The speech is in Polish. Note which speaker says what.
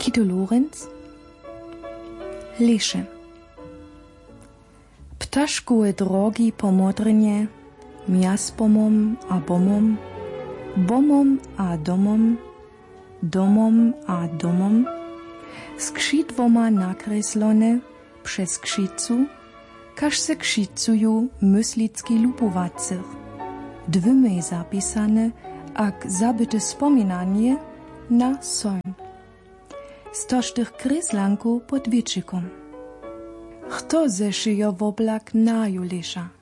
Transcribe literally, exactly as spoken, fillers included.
Speaker 1: Kito Lorenz. Leše. Ptaszkowe drogi po modrnie, miaspomom a bomom, bomom a domom, domom a domom, skrzydłoma nakreslone przez krzycu, każ se krzycuju myslicki lupowacer. Dwymy zapisane, ak zabyte spominanie na son. Stoż tych kreslanku pod wieczykom. Kto zeszyjo w oblak naju lesza?